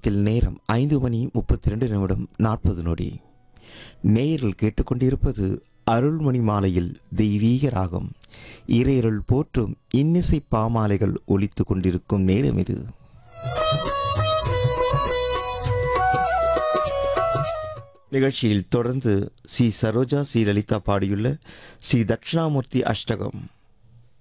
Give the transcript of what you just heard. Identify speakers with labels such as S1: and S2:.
S1: நிலையத்தில் நேரம் 5:32:40. நேயர்கள் கேட்டுக்கொண்டிருப்பது அருள்மணி மாலையில் தெய்வீக ராகம். இறையருள் போற்றும் இன்னிசை பாமாலைகள் ஒலித்து கொண்டிருக்கும் நேரம் இது. நிகழ்ச்சியில் தொடர்ந்து சி சரோஜா சி லலிதா பாடியுள்ள ஸ்ரீ தட்சிணாமூர்த்தி அஷ்டகம்.